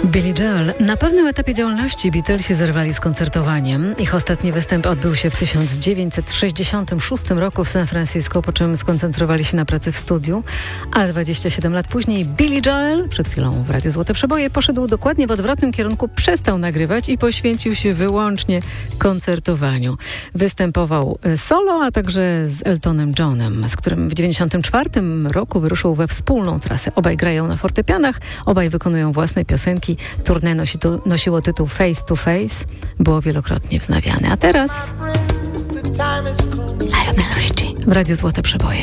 Billy Joel. Na pewnym etapie działalności Beatlesi zerwali z koncertowaniem. Ich ostatni występ odbył się w 1966 roku w San Francisco, po czym skoncentrowali się na pracy w studiu. A 27 lat później Billy Joel, przed chwilą w Radiu Złote Przeboje, poszedł dokładnie w odwrotnym kierunku, przestał nagrywać i poświęcił się wyłącznie koncertowaniu. Występował solo, a także z Eltonem Johnem, z którym w 1994 roku wyruszył we wspólną trasę. Obaj grają na fortepianach, obaj wykonują własne piosenki. Tournée nosiło tytuł Face to Face, było wielokrotnie wznawiane. A teraz Lionel Richie w Radiu Złote Przeboje.